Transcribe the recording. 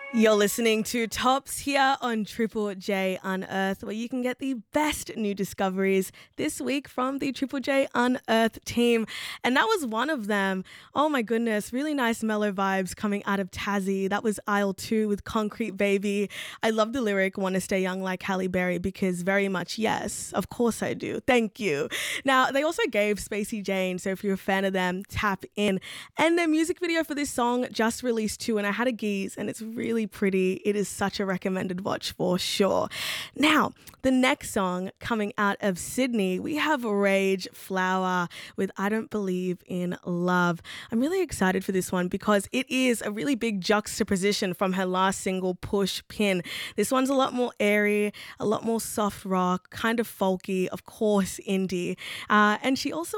You're listening to Tops here on Triple J Unearthed, where you can get the best new discoveries this week from the Triple J Unearthed team. And that was one of them. Oh my goodness, really nice mellow vibes coming out of Tassie. That was Aisle 2 with Concrete Baby. I love the lyric, "Want to stay young like Halle Berry," because very much yes, of course I do. Thank you. Now, they also gave Spacey Jane, so if you're a fan of them, tap in. And their music video for this song just released too, and I had a geeze, and it's really pretty. It is such a recommended watch for sure. Now, the next song coming out of Sydney, we have Rage Flower with I Don't Believe in Love. I'm really excited for this one because it is a really big juxtaposition from her last single, Push Pin. This one's a lot more airy, a lot more soft rock, kind of folky, of course, indie. And she also